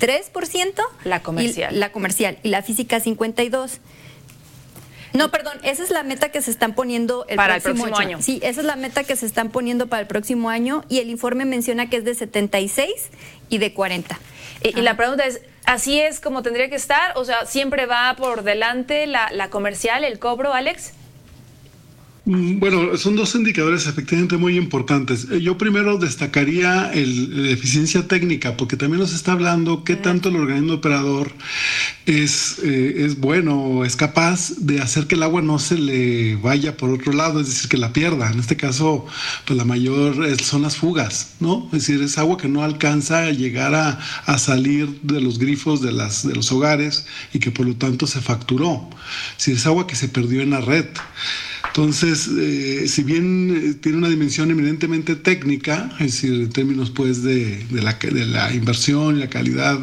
23%. La comercial. La comercial. Y la física 52%. No, perdón, esa es la meta que se están poniendo para el próximo año. Sí, esa es la meta que se están poniendo para el próximo año y el informe menciona que es de 76 y de 40. Y la pregunta es, ¿así es como tendría que estar? O sea, ¿siempre va por delante la comercial, el cobro, Alex? Bueno, son dos indicadores efectivamente muy importantes. Yo primero destacaría la eficiencia técnica, porque también nos está hablando qué tanto el organismo operador es bueno, es capaz de hacer que el agua no se le vaya por otro lado, es decir, que la pierda. En este caso, pues la mayor son las fugas, ¿no? Es decir, es agua que no alcanza a llegar a salir de los grifos de los hogares y que por lo tanto se facturó. Es decir, es agua que se perdió en la red. Entonces, si bien tiene una dimensión eminentemente técnica, es decir, en términos pues de la inversión y la calidad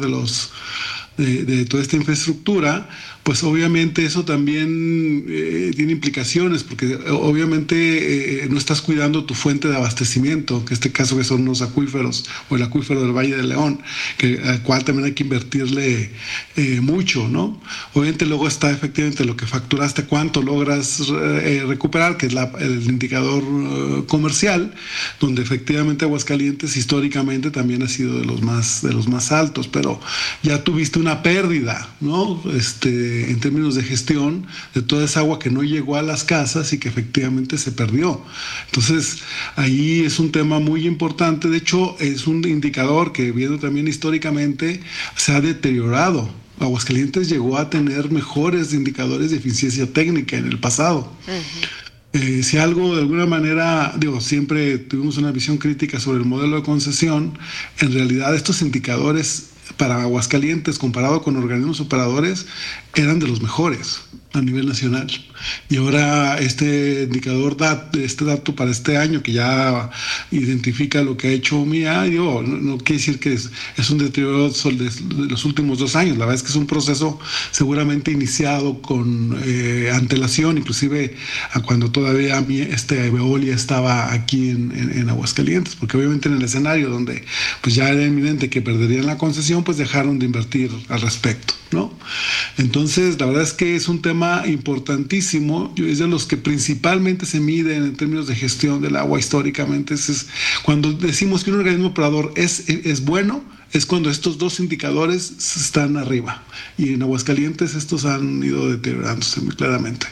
de toda esta infraestructura, pues obviamente eso también tiene implicaciones, porque obviamente no estás cuidando tu fuente de abastecimiento, que en este caso que son los acuíferos o el acuífero del Valle de León, al cual también hay que invertirle mucho, ¿no? Obviamente luego está efectivamente lo que facturaste, cuánto logras recuperar, que es el indicador comercial, donde efectivamente Aguascalientes históricamente también ha sido de los más altos, pero ya tuviste una pérdida, ¿no? En términos de gestión de toda esa agua que no llegó a las casas y que efectivamente se perdió. Entonces, ahí es un tema muy importante. De hecho, es un indicador que, viendo también históricamente, se ha deteriorado. Aguascalientes llegó a tener mejores indicadores de eficiencia técnica en el pasado. Si algo de alguna manera, siempre tuvimos una visión crítica sobre el modelo de concesión, en realidad estos indicadores para Aguascalientes, comparado con organismos operadores, eran de los mejores a nivel nacional. Y ahora este indicador, este dato para este año, que ya identifica lo que ha hecho UMIA, no quiere decir que es un deterioro de los últimos 2 años. La verdad es que es un proceso seguramente iniciado con antelación, inclusive a cuando todavía Veolia estaba aquí en Aguascalientes, porque obviamente en el escenario donde pues ya era evidente que perderían la concesión, pues dejaron de invertir al respecto, ¿no? Entonces, la verdad es que es un tema importantísimo, es de los que principalmente se miden en términos de gestión del agua históricamente. Cuando decimos que un organismo operador es bueno, es cuando estos dos indicadores están arriba. Y en Aguascalientes estos han ido deteriorándose muy claramente.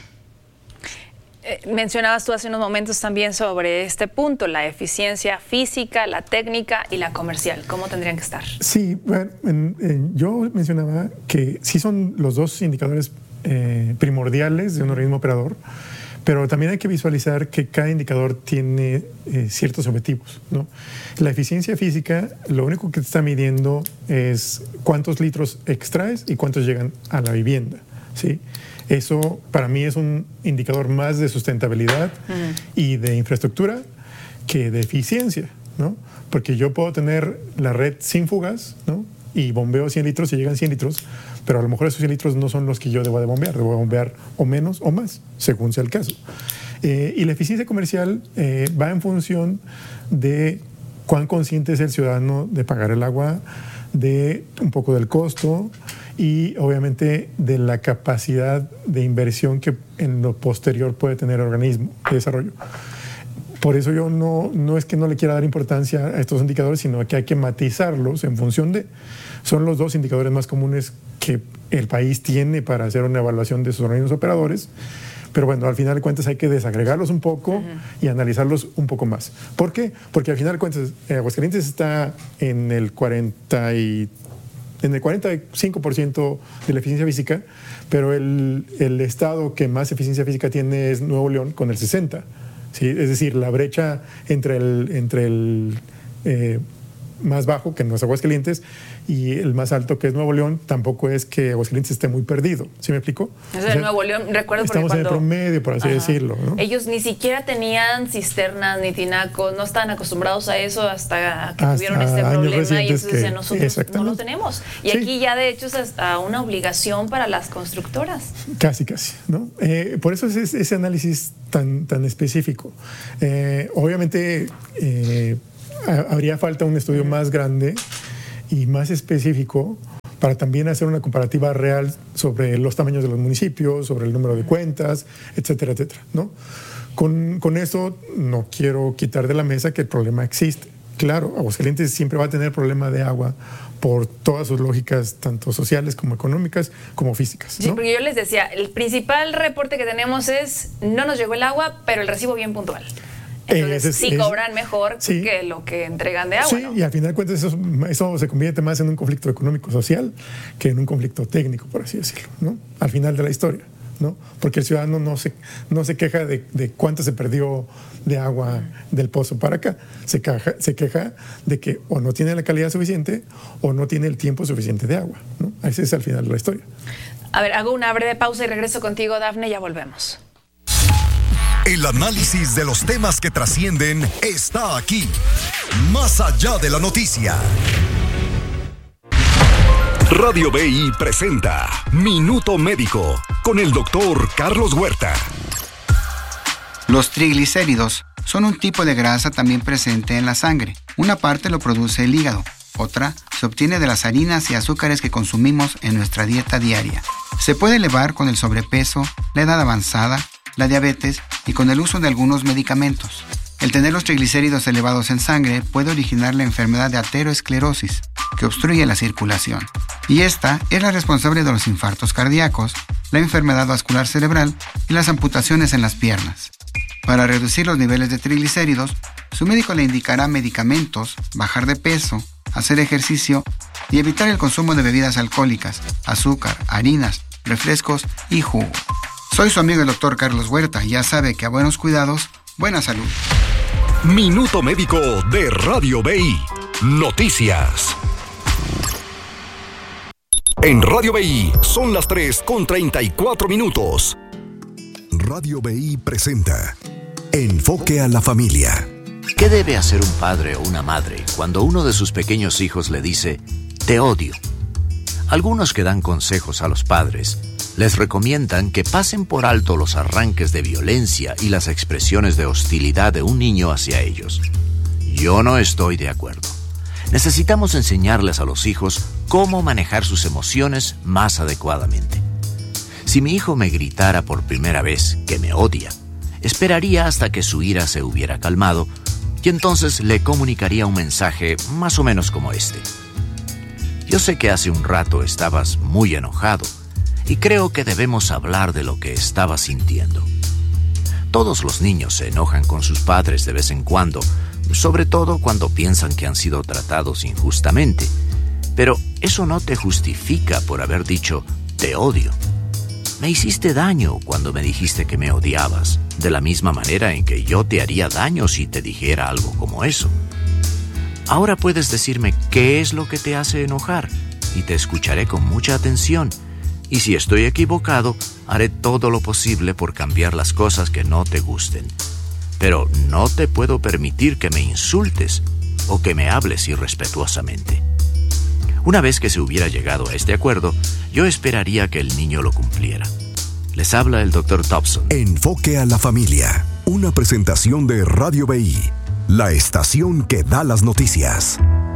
Mencionabas tú hace unos momentos también sobre este punto, la eficiencia física, la técnica y la comercial. ¿Cómo tendrían que estar? Sí, bueno, yo mencionaba que sí son los dos indicadores primordiales de un organismo operador, pero también hay que visualizar que cada indicador tiene ciertos objetivos, ¿no? La eficiencia física, lo único que te está midiendo es cuántos litros extraes y cuántos llegan a la vivienda, ¿sí? Eso para mí es un indicador más de sustentabilidad y de infraestructura que de eficiencia, ¿no? Porque yo puedo tener la red sin fugas, ¿no? Y bombeo 100 litros y llegan 100 litros, pero a lo mejor esos 100 litros no son los que yo debo de bombear o menos o más, según sea el caso. Y la eficiencia comercial va en función de cuán consciente es el ciudadano de pagar el agua, de un poco del costo y obviamente de la capacidad de inversión que en lo posterior puede tener el organismo de desarrollo. Por eso yo no es que no le quiera dar importancia a estos indicadores, sino que hay que matizarlos en función de... Son los dos indicadores más comunes que el país tiene para hacer una evaluación de sus organismos operadores, pero bueno, al final de cuentas hay que desagregarlos un poco y analizarlos un poco más. ¿Por qué? Porque al final de cuentas Aguascalientes está en el 45% de la eficiencia física, pero el estado que más eficiencia física tiene es Nuevo León con el 60%. ¿Sí? Es decir, la brecha entre el más bajo, que no es Aguascalientes, y el más alto, que es Nuevo León, tampoco es que Aguascalientes esté muy perdido. ¿Sí me explico? O sea, Nuevo León, recuerdo porque estamos en el promedio, por así decirlo, ¿no? Ellos ni siquiera tenían cisternas ni tinacos, no estaban acostumbrados a eso hasta que tuvieron este problema, y entonces nosotros no lo tenemos. Y aquí ya de hecho es hasta una obligación para las constructoras. Casi, ¿no? Por eso es ese análisis tan específico. Obviamente habría falta un estudio más grande y más específico para también hacer una comparativa real sobre los tamaños de los municipios, sobre el número de cuentas, etcétera, etcétera, ¿no? Con eso no quiero quitar de la mesa que el problema existe. Claro, Aguascalientes siempre va a tener problema de agua por todas sus lógicas, tanto sociales como económicas, como físicas, ¿no? Sí, porque yo les decía, el principal reporte que tenemos es no nos llegó el agua, pero el recibo bien puntual. Entonces sí cobran mejor que lo que entregan de agua. Sí, ¿no? Y al final de cuentas eso se convierte más en un conflicto económico-social que en un conflicto técnico, por así decirlo, ¿no? Al final de la historia, ¿no? Porque el ciudadano no se queja de cuánto se perdió de agua del pozo para acá. Se queja de que o no tiene la calidad suficiente o no tiene el tiempo suficiente de agua, ¿no? Ese es al final de la historia. A ver, hago una breve pausa y regreso contigo, Dafne, ya volvemos. El análisis de los temas que trascienden está aquí, más allá de la noticia. Radio BI presenta Minuto Médico con el doctor Carlos Huerta. Los triglicéridos son un tipo de grasa también presente en la sangre. Una parte lo produce el hígado, otra se obtiene de las harinas y azúcares que consumimos en nuestra dieta diaria. Se puede elevar con el sobrepeso, la edad avanzada, la diabetes y con el uso de algunos medicamentos. El tener los triglicéridos elevados en sangre puede originar la enfermedad de aterosclerosis, que obstruye la circulación. Y esta es la responsable de los infartos cardíacos, la enfermedad vascular cerebral y las amputaciones en las piernas. Para reducir los niveles de triglicéridos, su médico le indicará medicamentos, bajar de peso, hacer ejercicio y evitar el consumo de bebidas alcohólicas, azúcar, harinas, refrescos y jugo. Soy su amigo el doctor Carlos Huerta y ya sabe que a buenos cuidados, buena salud. Minuto Médico de Radio BI. Noticias. En Radio BI son las 3:34. Radio BI presenta Enfoque a la Familia. ¿Qué debe hacer un padre o una madre cuando uno de sus pequeños hijos le dice, te odio? Algunos que dan consejos a los padres les recomiendan que pasen por alto los arranques de violencia y las expresiones de hostilidad de un niño hacia ellos. Yo no estoy de acuerdo. Necesitamos enseñarles a los hijos cómo manejar sus emociones más adecuadamente. Si mi hijo me gritara por primera vez que me odia, esperaría hasta que su ira se hubiera calmado y entonces le comunicaría un mensaje más o menos como este. Yo sé que hace un rato estabas muy enojado y creo que debemos hablar de lo que estabas sintiendo. Todos los niños se enojan con sus padres de vez en cuando, sobre todo cuando piensan que han sido tratados injustamente. Pero eso no te justifica por haber dicho, te odio. Me hiciste daño cuando me dijiste que me odiabas, de la misma manera en que yo te haría daño si te dijera algo como eso. Ahora puedes decirme qué es lo que te hace enojar y te escucharé con mucha atención. Y si estoy equivocado, haré todo lo posible por cambiar las cosas que no te gusten. Pero no te puedo permitir que me insultes o que me hables irrespetuosamente. Una vez que se hubiera llegado a este acuerdo, yo esperaría que el niño lo cumpliera. Les habla el Dr. Thompson. Enfoque a la familia. Una presentación de Radio BI, la estación que da las noticias.